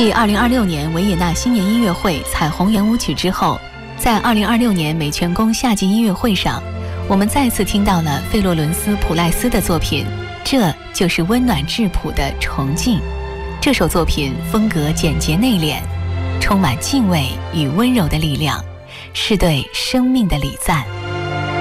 继2026年维也纳新年音乐会彩虹圆舞曲之后，在2026年美泉宫夏季音乐会上，我们再次听到了费洛伦斯·普赖斯的作品，这就是温暖质朴的崇敬。这首作品风格简洁内敛，充满敬畏与温柔的力量，是对生命的礼赞。